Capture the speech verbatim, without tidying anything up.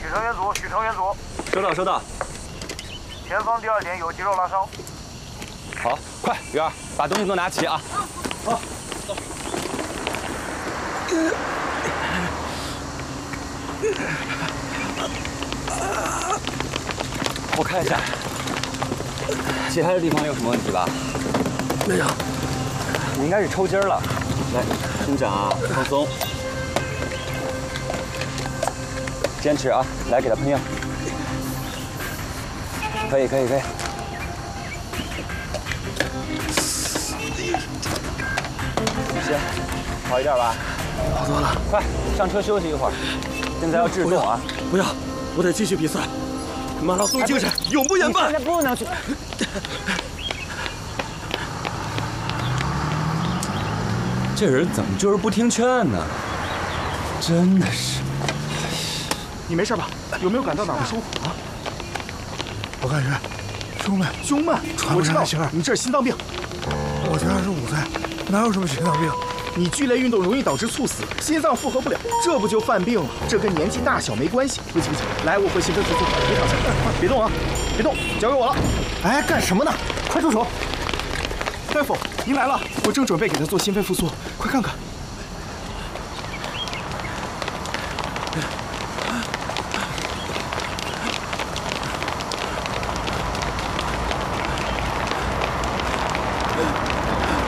成员组，许成员组， 收到收到。 前方第二点有肌肉拉伤。 好，快，鱼儿，把东西都拿齐啊！好，走。我看一下，其他的地方有什么问题吧？ 没有。 你应该是抽筋了。来，伸展啊，放松。坚持啊！来，给他喷药。可以，可以，可以。行，好一点吧？ 好多了。 快上车休息一会儿。现在要制动啊！ 不要，我得继续比赛。马拉松精神永不言败。 现在不能去。这人怎么就是不听劝呢？真的是。 你没事吧？有没有感到哪不舒服啊？ 我感觉胸闷， 胸闷，我知道，你这是心脏病。 我才二十五岁，哪有什么心脏病？ 你剧烈运动容易导致猝死，心脏负荷不了，这不就犯病了？这跟年纪大小没关系。不行不行，来，我会心肺复苏，别躺下，别动啊，别动，交给我了。哎，干什么呢？快住手！大夫，您来了，我正准备给他做心肺复苏，快看看。